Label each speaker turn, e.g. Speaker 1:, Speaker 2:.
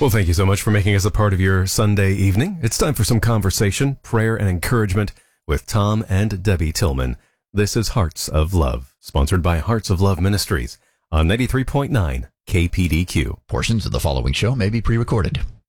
Speaker 1: Well, thank you so much for making us a part of your Sunday evening. It's time for some conversation, prayer, and encouragement with Tom and Debbie Tillman. This is Hearts of Love, sponsored by Hearts of Love Ministries on 93.9 KPDQ.
Speaker 2: Portions of the following show may be pre-recorded.